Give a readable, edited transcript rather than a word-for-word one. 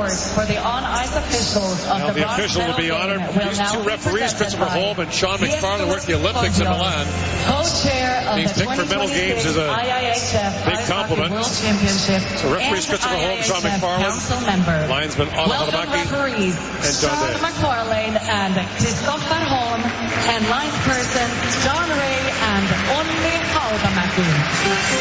awards for the on-ice officials of the official will be honored. These two referees, Christopher Holm and Sean McFarland, worked the Olympics in Milan. Co-chair of being the picked for medal games is a IIHF big compliment. World Championship. So referees Christopher Holm, Sean McFarland, linesman Anna Halabaki, and John Day. Sean McFarlane and Christopher Holm, and linesperson John Ray and Olli Halabaki.